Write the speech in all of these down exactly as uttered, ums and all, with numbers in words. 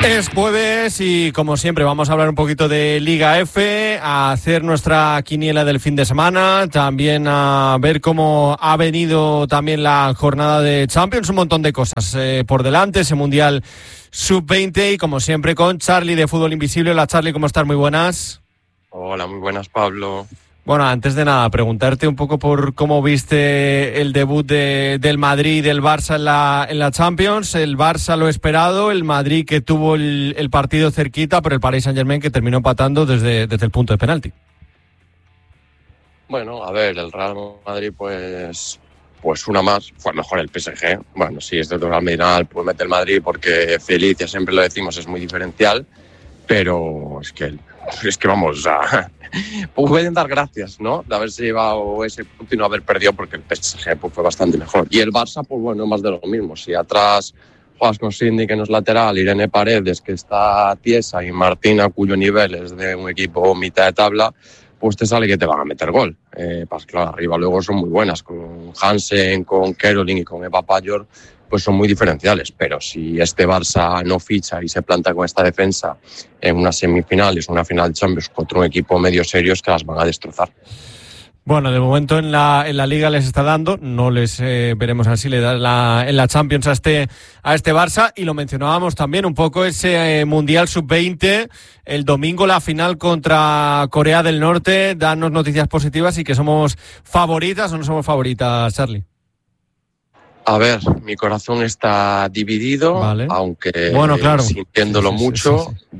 Es jueves y como siempre vamos a hablar un poquito de Liga F, a hacer nuestra quiniela del fin de semana, también a ver cómo ha venido también la jornada de Champions, un montón de cosas eh, por delante, ese Mundial sub veinte y como siempre con Charlie de Fútbol Invisible. Hola Charlie, ¿cómo estás? Muy buenas. Hola, muy buenas, Pablo. Bueno, antes de nada, preguntarte un poco por cómo viste el debut de, del Madrid y del Barça en la, en la Champions. El Barça lo esperado, el Madrid que tuvo el, el partido cerquita, pero el Paris Saint-Germain que terminó empatando desde, desde el punto de penalti. Bueno, a ver, el Real Madrid, pues, pues una más, fue mejor el P S G. Bueno, sí, este total final, pues mete el Madrid porque Felicia, siempre lo decimos, es muy diferencial, pero es que, es que vamos a... pueden dar gracias, ¿no? De haberse llevado ese punto y no haber perdido, porque el P S G pues, fue bastante mejor. Y el Barça, pues bueno, más de lo mismo. Si atrás juegas con Sidney, que no es lateral, Irene Paredes, que está tiesa, y Martina, cuyo nivel es de un equipo mitad de tabla, pues te sale que te van a meter gol. Eh, pues claro, arriba luego son muy buenas, con Hansen, con Caroline y con Eva Payor, pues son muy diferenciales, pero si este Barça no ficha y se planta con esta defensa en unas semifinales, una final de Champions contra un equipo medio serio, es que las van a destrozar. Bueno, de momento en la en la Liga les está dando, no les eh, veremos así le da la, en la Champions a este a este Barça, y lo mencionábamos también un poco ese eh, Mundial sub veinte, el domingo la final contra Corea del Norte. Danos noticias positivas y que somos favoritas o no somos favoritas, Charlie. A ver, mi corazón está dividido, vale. aunque bueno, claro. sintiéndolo sí, sí, mucho, sí, sí, sí.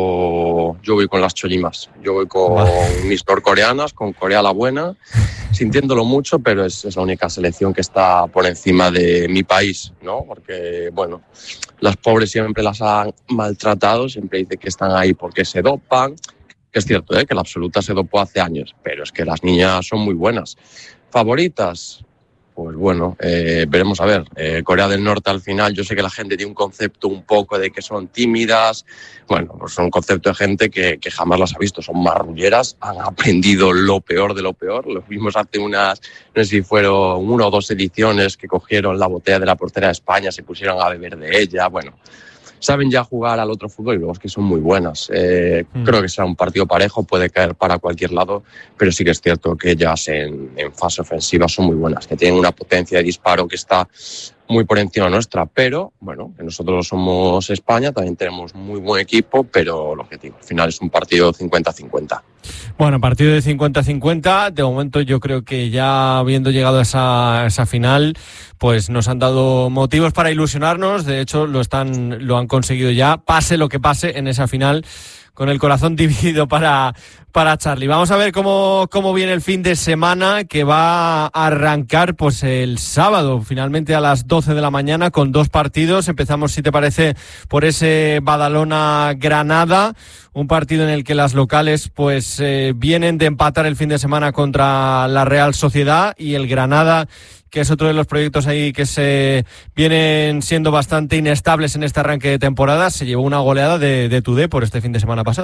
Yo, yo voy con las cholimas, yo voy con vale. mis norcoreanas, con Corea la buena, sintiéndolo mucho, pero es, es la única selección que está por encima de mi país, ¿no? Porque, bueno, las pobres siempre las han maltratado, siempre dicen que están ahí porque se dopan, que es cierto, ¿eh? Que la absoluta se dopó hace años, pero es que las niñas son muy buenas. ¿Favoritas? Pues bueno, eh, veremos a ver. Eh, Corea del Norte al final, yo sé que la gente tiene un concepto un poco de que son tímidas. Bueno, pues son un concepto de gente que, que jamás las ha visto. Son marrulleras, han aprendido lo peor de lo peor. Lo vimos hace unas, no sé si fueron una o dos ediciones que cogieron la botella de la portera de España, se pusieron a beber de ella. Bueno, saben ya jugar al otro fútbol y luego es que son muy buenas. Eh, mm. Creo que será un partido parejo, puede caer para cualquier lado, pero sí que es cierto que ellas en, en fase ofensiva son muy buenas, que tienen una potencia de disparo que está muy por encima nuestra, pero bueno, que nosotros somos España, también tenemos muy buen equipo, pero lo objetivo al final es un partido cincuenta cincuenta. Bueno, partido de cincuenta cincuenta, de momento yo creo que ya habiendo llegado a esa, a esa final, pues nos han dado motivos para ilusionarnos, de hecho lo están, lo han conseguido ya, pase lo que pase en esa final, con el corazón dividido para, para Charlie. Vamos a ver cómo, cómo viene el fin de semana, que va a arrancar pues el sábado, finalmente a las doce de la mañana, con dos partidos. Empezamos, si te parece, por ese Badalona-Granada, un partido en el que las locales pues eh, vienen de empatar el fin de semana contra la Real Sociedad, y el Granada, que es otro de los proyectos ahí que se vienen siendo bastante inestables en este arranque de temporada, se llevó una goleada de, de Tudé por este fin de semana pasado.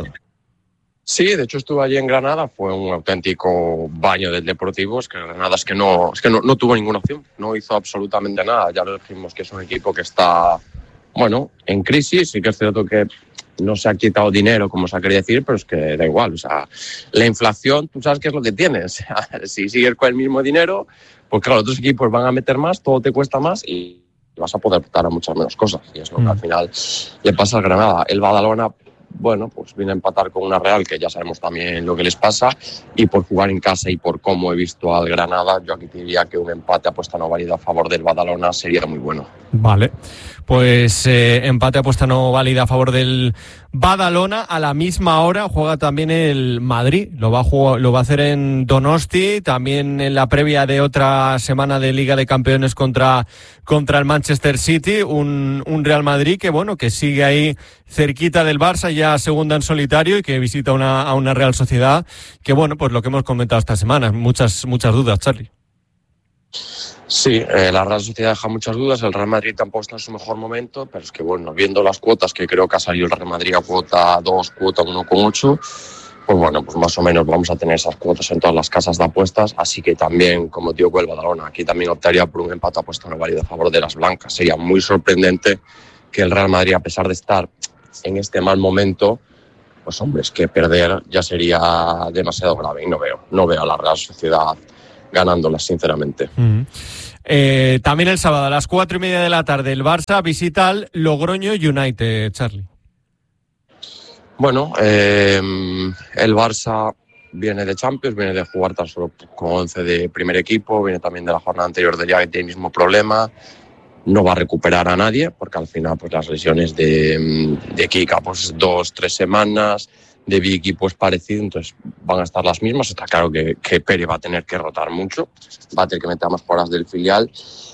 Sí, de hecho estuve allí en Granada, fue un auténtico baño del Deportivo. Es que Granada es que no, es que no, no tuvo ninguna opción, no hizo absolutamente nada. Ya lo dijimos que es un equipo que está, bueno, en crisis, sí que es cierto que no se ha quitado dinero, como se ha querido decir, pero es que da igual. O sea, la inflación, tú sabes qué es lo que tienes. O sea, si sigues con el mismo dinero, pues claro, otros equipos van a meter más, todo te cuesta más y vas a poder optar a muchas menos cosas. Y es lo que al final le pasa al Granada. El Badalona, bueno, pues viene a empatar con una Real, que ya sabemos también lo que les pasa, y por jugar en casa y por cómo he visto al Granada, yo aquí te diría que un empate apuesta no válida a favor del Badalona sería muy bueno. Vale, pues eh, empate apuesta no válida a favor del Badalona. A la misma hora juega también el Madrid, lo va a jugar, lo va a hacer en Donosti, también en la previa de otra semana de Liga de Campeones contra, contra el Manchester City, un, un Real Madrid que bueno, que sigue ahí cerquita del Barça, ya segunda en solitario, y que visita una, a una Real Sociedad que bueno, pues lo que hemos comentado esta semana, muchas, muchas dudas, Charlie. Sí, eh, la Real Sociedad deja muchas dudas, el Real Madrid tampoco está en su mejor momento, pero es que bueno, viendo las cuotas, que creo que ha salido el Real Madrid a cuota dos, cuota uno coma ocho, pues bueno, pues más o menos vamos a tener esas cuotas en todas las casas de apuestas, así que también, como digo, el Badalona, aquí también optaría por un empate apuesta no válido a favor de las blancas. Sería muy sorprendente que el Real Madrid, a pesar de estar en este mal momento, pues hombre, es que perder ya sería demasiado grave y no veo, no veo a la Real Sociedad ganándolas, sinceramente. Mm. Eh, también el sábado a las cuatro y media de la tarde el Barça visita al Logroño United, Charlie. Bueno, eh, el Barça viene de Champions, viene de jugar tan solo con once de primer equipo, viene también de la jornada anterior de Liga que tiene el mismo problema. No va a recuperar a nadie porque al final pues las lesiones de, de Kika pues dos, tres semanas, de Vicky pues parecido, entonces van a estar las mismas. Está claro que, que Pere va a tener que rotar mucho, va a tener que meter más jugadoras del filial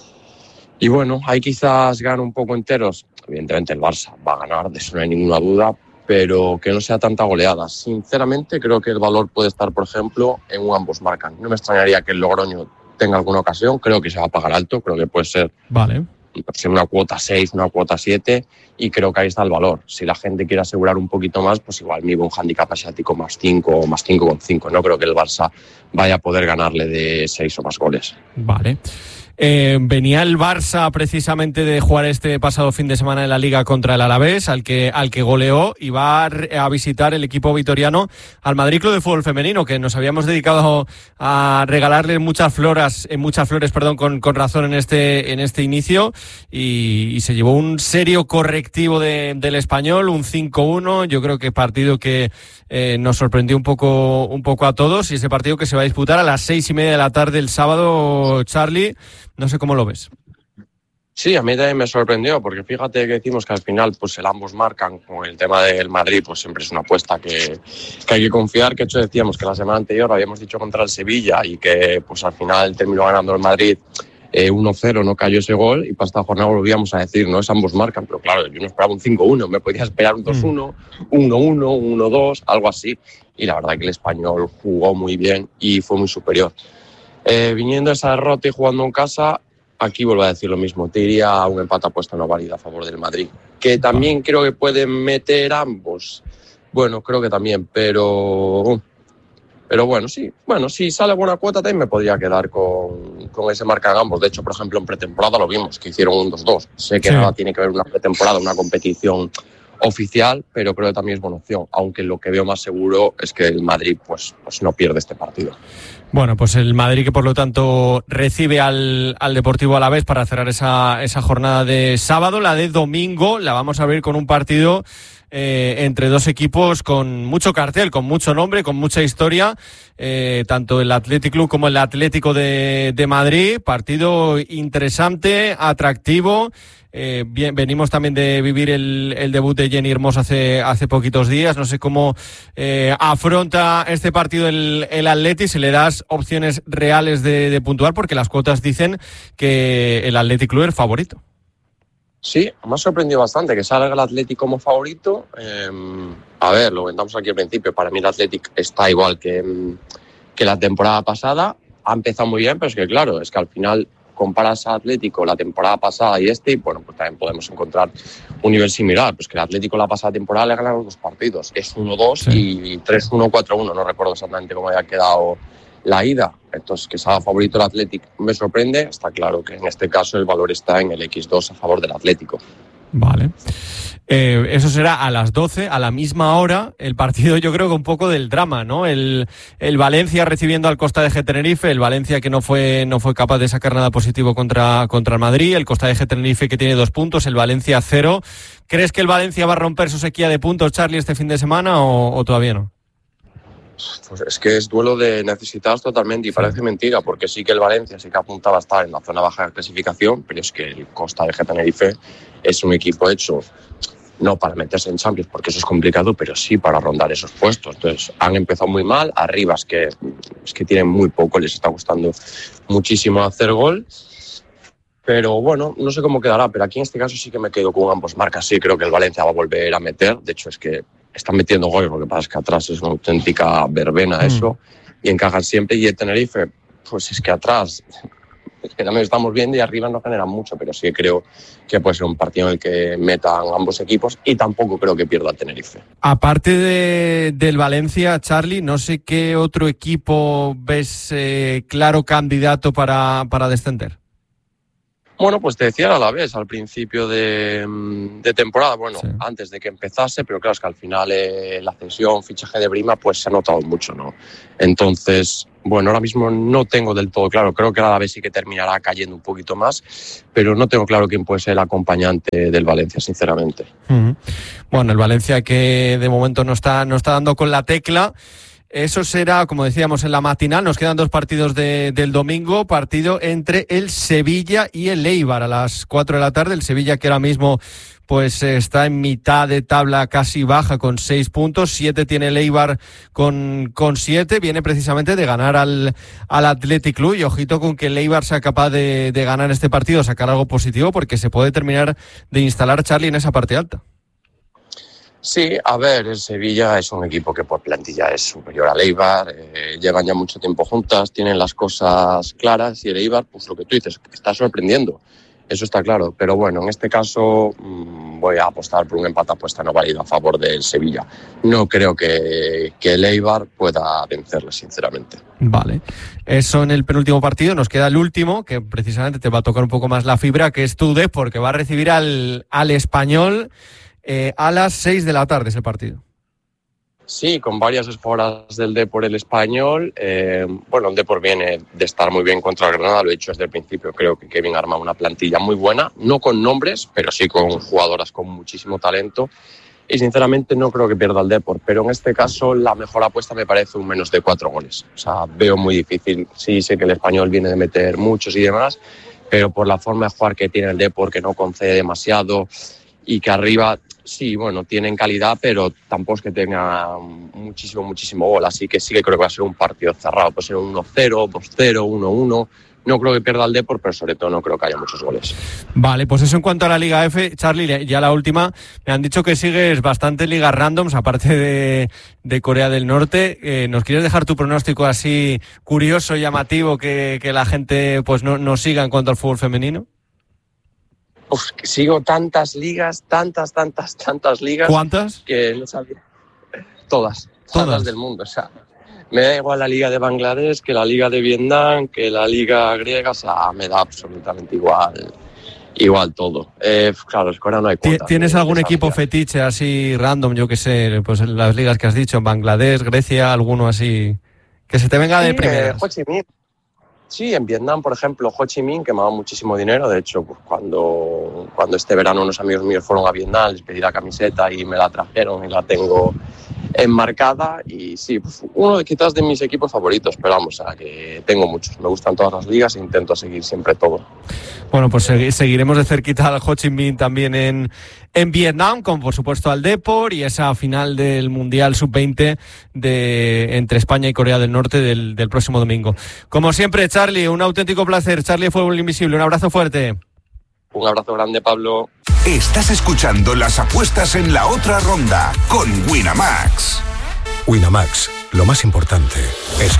y bueno, ahí quizás gane un poco enteros. Evidentemente el Barça va a ganar, de eso no hay ninguna duda, pero que no sea tanta goleada. Sinceramente creo que el valor puede estar, por ejemplo, en un ambos marcan. No me extrañaría que el Logroño tenga alguna ocasión, creo que se va a pagar alto, creo que puede ser vale. una cuota seis, una cuota siete, y creo que ahí está el valor. Si la gente quiere asegurar un poquito más, pues igual me iba un handicap asiático más cinco o más cinco con cinco. No creo que el Barça vaya a poder ganarle de seis o más goles. Vale. Eh, venía el Barça precisamente de jugar este pasado fin de semana en la Liga contra el Alavés, al que, al que goleó, y va a, a visitar el equipo vitoriano al Madrid Club de Fútbol Femenino, que nos habíamos dedicado a regalarle muchas flores, eh, muchas flores, perdón, con, con razón en este, en este inicio, y, y se llevó un serio correctivo de, del Español, un cinco uno. Yo creo que partido que eh, nos sorprendió un poco, un poco a todos, y ese partido que se va a disputar a las seis y media de la tarde el sábado, Charlie. No sé cómo lo ves. Sí, a mí también me sorprendió, porque fíjate que decimos que al final pues el ambos marcan con el tema del Madrid, pues siempre es una apuesta que, que hay que confiar. Que hecho decíamos que la semana anterior habíamos dicho contra el Sevilla y que pues al final terminó ganando el Madrid eh, uno cero, no cayó ese gol, y para esta jornada volvíamos a decir, no es ambos marcan, pero claro, yo no esperaba un cinco uno, me podía esperar un dos uno, uno uno, uno dos, algo así, y la verdad que el Español jugó muy bien y fue muy superior. Eh, viniendo esa derrota y jugando en casa, aquí vuelvo a decir lo mismo, te iría a un empate apuesta no válida a favor del Madrid, que también creo que pueden meter ambos. Bueno, creo que también, pero pero bueno, sí, bueno, si sale buena cuota también me podría quedar con, con ese marca en ambos. De hecho, por ejemplo, en pretemporada lo vimos, que hicieron un dos dos. Sé que sí. Nada tiene que ver una pretemporada, una competición oficial, pero creo que también es buena opción, aunque lo que veo más seguro es que el Madrid pues, pues no pierde este partido. Bueno, pues el Madrid que por lo tanto recibe al, al Deportivo Alavés para cerrar esa, esa jornada de sábado. La de domingo la vamos a ver con un partido eh, entre dos equipos con mucho cartel, con mucho nombre, con mucha historia, eh, tanto el Athletic Club como el Atlético de, de Madrid. Partido interesante, atractivo. Eh, bien, venimos también de vivir el, el debut de Jenny Hermoso hace, hace poquitos días. No sé cómo eh, afronta este partido el, el Atleti, si le das opciones reales de, de puntuar, porque las cuotas dicen que el Athletic Club es favorito. Sí, me ha sorprendido bastante que salga el Athletic como favorito. Eh, a ver, lo comentamos aquí al principio, para mí el Athletic está igual que, que la temporada pasada. Ha empezado muy bien, pero es que claro, es que al final comparas a Atlético la temporada pasada y este, y bueno, pues también podemos encontrar un nivel similar. Pues que el Atlético la pasada temporada le ganaron dos partidos. Es uno dos sí. Y tres uno, cuatro uno. No recuerdo exactamente cómo había quedado la ida. Entonces, que sea favorito el Atlético me sorprende. Está claro que en este caso el valor está en el equis dos a favor del Atlético. Vale. Eh, eso será a las doce, a la misma hora, el partido yo creo que un poco del drama, ¿no? El, el Valencia recibiendo al Costa de G Tenerife, el Valencia que no fue, no fue capaz de sacar nada positivo contra, contra el Madrid, el Costa de G Tenerife que tiene dos puntos, el Valencia cero. ¿Crees que el Valencia va a romper su sequía de puntos, Charlie, este fin de semana o, o todavía no? Pues es que es duelo de necesitados totalmente y parece mentira, porque sí que el Valencia sí que apuntaba a estar en la zona baja de clasificación, pero es que el Costa de G Tenerife es un equipo hecho no para meterse en Champions, porque eso es complicado, pero sí para rondar esos puestos. Entonces han empezado muy mal, arriba es que, es que tienen muy poco, les está costando muchísimo hacer gol. Pero bueno, no sé cómo quedará, pero aquí en este caso sí que me quedo con ambos marcas. Sí, creo que el Valencia va a volver a meter. De hecho, es que están metiendo goles, lo que pasa es que atrás es una auténtica verbena mm. eso, y encajan siempre. Y el Tenerife, pues es que atrás, es que también estamos viendo y arriba no generan mucho, pero sí creo que puede ser un partido en el que metan ambos equipos y tampoco creo que pierda el Tenerife. Aparte de, del Valencia, Charlie, no sé qué otro equipo ves eh, claro candidato para, para descender. Bueno, pues te decía a la vez al principio de, de temporada, bueno, sí. antes de que empezase, pero claro, es que al final eh, la cesión, fichaje de Brima, pues se ha notado mucho, ¿no? Entonces, bueno, ahora mismo no tengo del todo claro, creo que a la vez sí que terminará cayendo un poquito más, pero no tengo claro quién puede ser el acompañante del Valencia, sinceramente. Uh-huh. Bueno, el Valencia que de momento no está, no está dando con la tecla. Eso será, como decíamos, en la matinal. Nos quedan dos partidos de, del domingo. Partido entre el Sevilla y el Eibar a las cuatro de la tarde. El Sevilla que ahora mismo pues está en mitad de tabla casi baja con seis puntos. Siete tiene el Eibar con, con siete. Viene precisamente de ganar al, al Athletic Club. Y ojito con que el Eibar sea capaz de, de ganar este partido, sacar algo positivo, porque se puede terminar de instalar Charlie en esa parte alta. Sí, a ver, el Sevilla es un equipo que por plantilla es superior al Eibar, eh, llevan ya mucho tiempo juntas, tienen las cosas claras y el Eibar, pues lo que tú dices, está sorprendiendo, eso está claro, pero bueno, en este caso mmm, voy a apostar por un empate apuesta no válido a favor del Sevilla. No creo que, que el Eibar pueda vencerle, sinceramente. Vale, eso en el penúltimo partido, nos queda el último, que precisamente te va a tocar un poco más la fibra, que es tu Depor, porque va a recibir al, al Español. Eh, a las seis de la tarde es el partido. Sí, con varias esforas del Depor el Español. Eh, bueno, el Depor viene de estar muy bien contra el Granada, lo he dicho desde el principio. Creo que Kevin arma una plantilla muy buena, no con nombres, pero sí con jugadoras con muchísimo talento. Y sinceramente no creo que pierda el Depor, pero en este caso la mejor apuesta me parece un menos de cuatro goles. O sea, veo muy difícil. Sí, sé que el Español viene de meter muchos y demás, pero por la forma de jugar que tiene el Depor, que no concede demasiado y que arriba... Sí, bueno, tienen calidad, pero tampoco es que tenga muchísimo, muchísimo gol. Así que sí que creo que va a ser un partido cerrado. Puede ser un uno cero, dos cero, uno uno. No creo que pierda el Depor, pero sobre todo no creo que haya muchos goles. Vale, pues eso en cuanto a la Liga F. Charlie, ya la última. Me han dicho que sigues bastante ligas randoms, aparte de, de Corea del Norte. Eh, ¿Nos quieres dejar tu pronóstico así curioso, llamativo, que, que la gente pues no, no siga en cuanto al fútbol femenino? Uf, sigo tantas ligas, tantas, tantas, tantas ligas. ¿Cuántas? Que no sabía. Todas, todas, todas del mundo. O sea, me da igual la liga de Bangladesh que la liga de Vietnam, que la liga griega. O sea, me da absolutamente igual, igual todo. Eh, claro, es que ahora no hay cuotas. ¿Tienes algún equipo liga. fetiche así random, yo qué sé, pues en las ligas que has dicho, en Bangladesh, Grecia, alguno así, que se te venga sí, de primeras? Eh, Ho Chi Minh. Sí, en Vietnam, por ejemplo, Ho Chi Minh, que me ha dado muchísimo dinero. De hecho, pues cuando, cuando este verano unos amigos míos fueron a Vietnam, les pedí la camiseta y me la trajeron y la tengo enmarcada. Y sí, pues uno de quizás de mis equipos favoritos, pero vamos, o sea, que tengo muchos. Me gustan todas las ligas e intento seguir siempre todo. Bueno, pues seguiremos de cerquita al Ho Chi Minh también en, en Vietnam, con por supuesto al Depor y esa final del Mundial sub veinte de, entre España y Corea del Norte del, del próximo domingo. Como siempre, Charlie, un auténtico placer. Charlie Fútbol Invisible, un abrazo fuerte. Un abrazo grande, Pablo. Estás escuchando las apuestas en la otra ronda con Winamax. Winamax, lo más importante es